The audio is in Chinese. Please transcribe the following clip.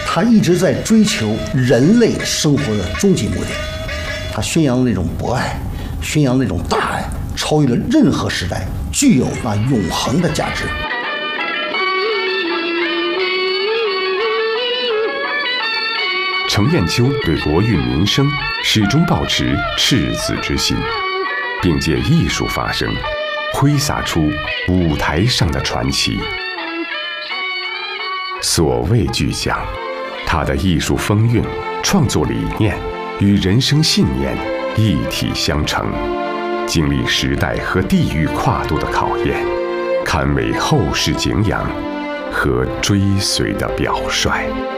他一直在追求人类生活的终极目的，他宣扬那种博爱，宣扬那种大爱，超越了任何时代，具有那永恒的价值。 程砚秋对国运民生始终保持赤子之心，并借艺术发声，挥洒出舞台上的传奇。所谓巨匠，他的艺术风韵、创作理念与人生信念一体相承，经历时代和地域跨度的考验，堪为后世敬仰和追随的表率。